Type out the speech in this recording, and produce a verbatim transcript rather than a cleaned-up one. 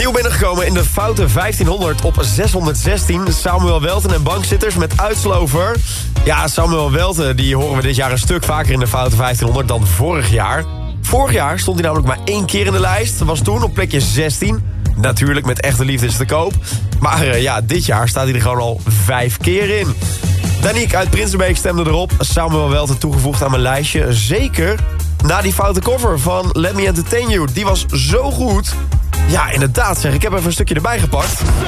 Nieuw binnengekomen in de foute vijftienhonderd op zeshonderdzestien. Samuel Welten en bankzitters met Uitslover. Ja, Samuel Welten die horen we dit jaar een stuk vaker in de foute vijftienhonderd dan vorig jaar. Vorig jaar stond hij namelijk maar één keer in de lijst. Was toen op plekje zestien. Natuurlijk met Echte Liefde is te koop. Maar uh, ja, dit jaar staat hij er gewoon al vijf keer in. Danique uit Prinsenbeek stemde erop. Samuel Welten toegevoegd aan mijn lijstje. Zeker na die foute cover van Let Me Entertain You. Die was zo goed. Ja, inderdaad zeg. Ik heb even een stukje erbij gepakt.